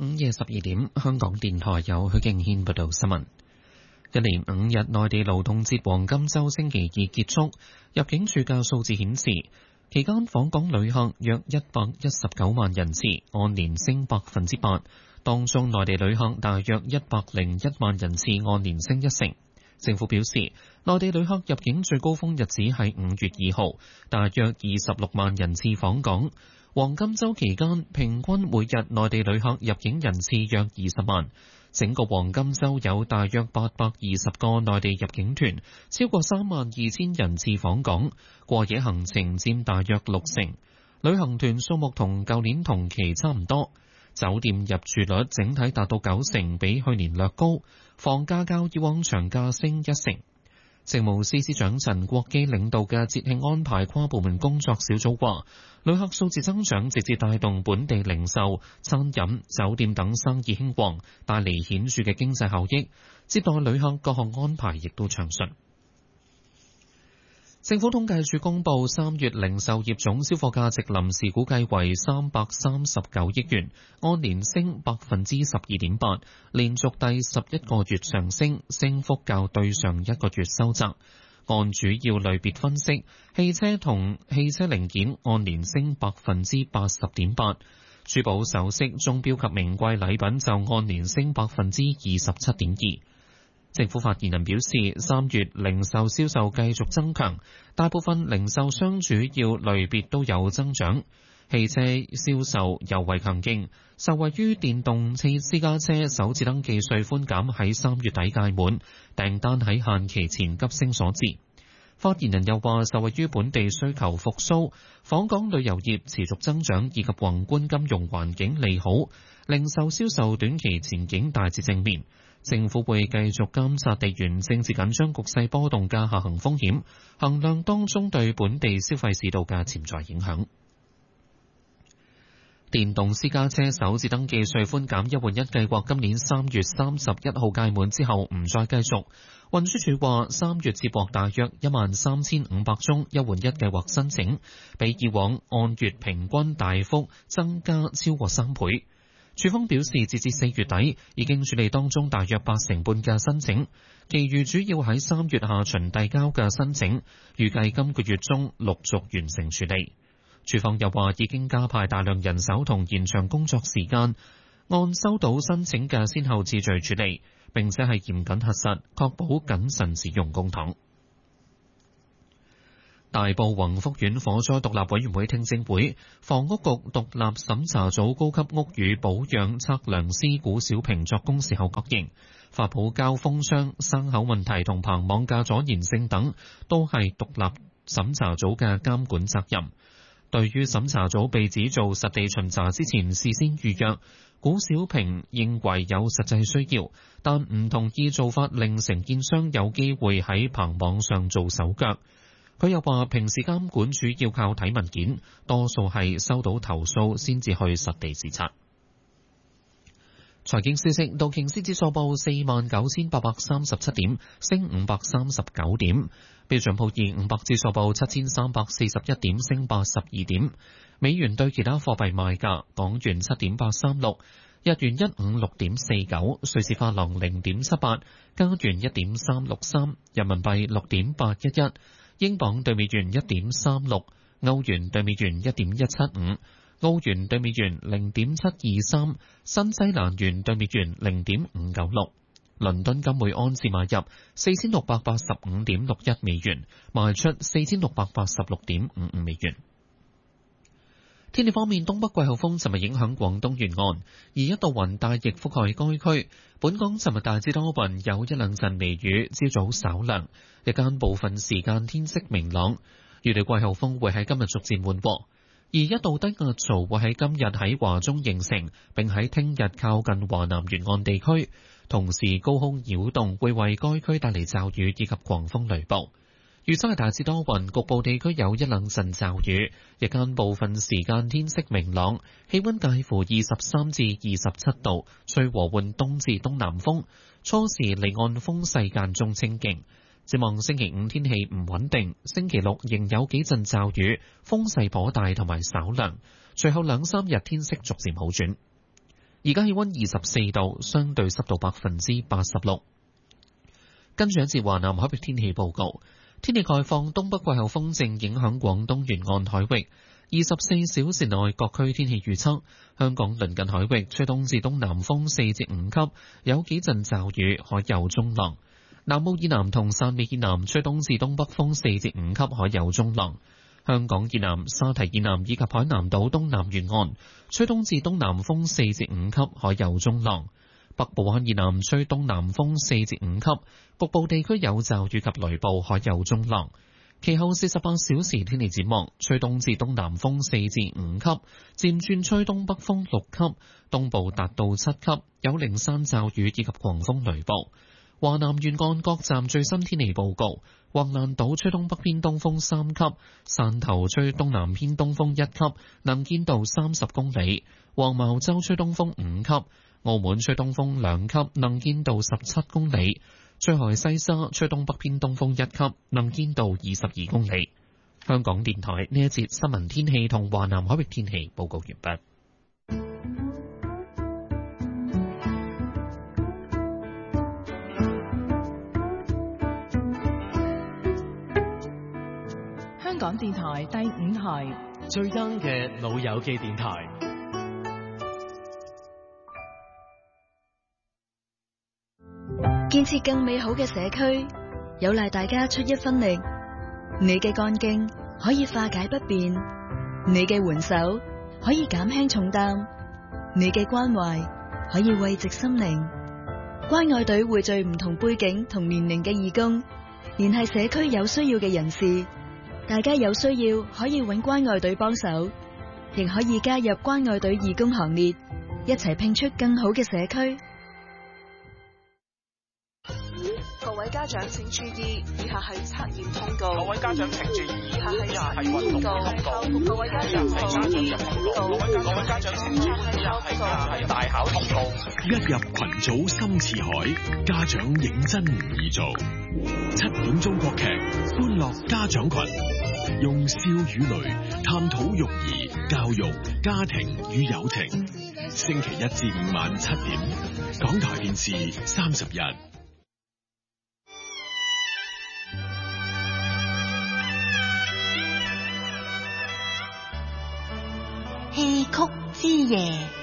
午夜12點，香港電台有許敬軒報道新聞。一連5日內地勞動節黃金週星期二結束，入境處嘅數字顯示，期間訪港旅客約119萬人次，按年升8%，當中內地旅客大約101萬人次，按年升1成。政府表示，內地旅客入境最高峰日子係5月2號，大約26萬人次訪港。黃金週期間，平均每日內地旅客入境人次約20萬。整個黃金週有大約820個內地入境團，超過32,000人次訪港，過夜行程佔大約60%。旅行團數目同舊年同期差唔多。酒店入住率整體達到90%，比去年略高。房價較以往長假升1成。政務司司長陳國基領導嘅節慶安排跨部門工作小組話，旅客數字增長直接帶動本地零售、餐飲、酒店等生意興旺，帶嚟顯著嘅經濟效益。接待旅客各項安排亦都暢順。政府統計處公布3月零售業總銷貨價值臨時估計為339億元，按年升12.8%，連續第11個月上升，升幅較對上一個月收窄。按主要類別分析，汽車同汽車零件按年升80.8%，珠寶首飾、鐘錶及名貴禮品就按年升27.2%。政府發言人表示，3月零售銷售繼續增強，大部分零售商主要類別都有增長。汽車銷售尤為強勁，受惠於電動私家車首次登記稅寬減喺3月底屆滿，訂單喺限期前急升所致。發言人又話，受惠於本地需求復甦、訪港旅遊業持續增長以及宏觀金融環境利好，零售銷售短期前景大致正面。政府會繼續監察地緣政治緊張局勢波動嘅下行風險，衡量當中對本地消費市道嘅潛在影響。電動私家車首次登記稅寬減一換一計劃今年3月31號屆滿之後唔再繼續。運輸署話3月接獲大約13,500宗一換一計劃申請，比以往按月平均大幅增加超過3倍。署方表示，截至4月底，已經處理當中大約80%半嘅申請，其餘主要喺3月下旬遞交嘅申請，預計今個月中陸續完成處理。署方又話，已經加派大量人手同延長工作時間，按收到申請嘅先後次序處理，並且係嚴謹核實，確保謹慎使用公帑。大埔宏福苑火災獨立委員會聽證會，房屋局獨立審查組高級屋宇保養測量師古小平作供時候確認，發泡膠封窗、生口問題同棚網架阻燃性等，都係獨立審查組嘅監管責任。對於審查組被指做實地巡查之前事先預約，古小平認為有實際需要，但唔同意做法令承建商有機會喺棚網上做手腳。佢又話，平時監管主要靠睇文件，多數係收到投訴先至去實地視察。財經消息，道瓊斯指數報49,837點，升539點；標準普爾500指數報7,341點，升82點。美元對其他貨幣賣價，港元7.836，日元156.49，瑞士法郎0.78，加元1.363，人民幣6.811。英鎊對美元1.36，歐元對美元1.175，澳元對美元0.723，新西蘭元對美元0.596。倫敦金每安士買入4685.61美元，賣出4686.55美元。天氣方面，東北季候風尋日影響廣東沿岸，而一道雲帶亦覆蓋該區。本港尋日大致多雲，有一兩陣微雨，朝早稍涼，日間部分時間天色明朗。預料季候風會喺今日逐漸緩和，而一道低壓槽會喺今日喺華中形成，並喺聽日靠近華南沿岸地區。同時，高空擾動會為該區帶嚟驟雨以及狂風雷暴。預測係大致多雲，局部地區有一兩陣驟雨，日間部分時間天色明朗，氣溫介乎23至27度，吹和緩東至東南風，初時離岸風勢間中清勁。展望星期五天氣唔穩定，星期六仍有幾陣驟雨，風勢頗大同埋稍涼，隨後兩三日天色逐漸好轉。 而家氣溫24度，相對濕度86%。跟住一節華南海域天氣報告，天氣概況，東北季候風正影響廣東沿岸海域。24小時內各區天氣預測，香港鄰近海域吹東至東南風4至5級，有幾陣驟雨，海有中浪。南澳以南同汕尾以南吹東至東北風4至5級，海有中浪。香港以南、沙堤以南以及海南島東南沿岸吹東至東南風4至5級，海有中浪。北部灣以南吹東南風4至5級，局部地區有驟雨及雷暴，海有中浪。其後48小時天氣展望，吹東至東南風4至5級，漸轉吹東北風6級，東部達到7級，有零散驟雨以及狂風雷暴。華南沿岸各站最新天氣報告：橫瀾島吹東北偏東風3級，汕頭吹東南偏東風1級，能見度30公里；黃茅洲吹東風5級，澳門吹東風2級，能見度17公里。珠海西沙吹東北偏東風1級，能見度22公里。香港電台呢一節新聞天氣同華南海域天氣報告完畢。 香港電台第5台最 young 嘅老友記電台。 建設更美好嘅社區，有賴大家出一分力。你嘅幹勁可以化解不便，你嘅援手可以減輕重擔，你嘅關懷可以慰藉心靈。關愛隊匯聚唔同背景同年齡嘅義工，聯繫社區有需要嘅人士。大家有需要可以揾關愛隊幫手，亦可以加入關愛隊義工行列，一齊拼出更好嘅社區。 各位家長請注意，以下係測驗通告。 各位家長請注意， 以下係係運動通告。 各位家長請注意， 各位家長請注意，係大考通告。 一入群組心似海，家長認真唔易做。7點鐘國劇《歡樂家長群》，用笑與淚探討育兒、教育、家庭與友情。星期1至5晚7點，港台電視31。 戲曲之夜。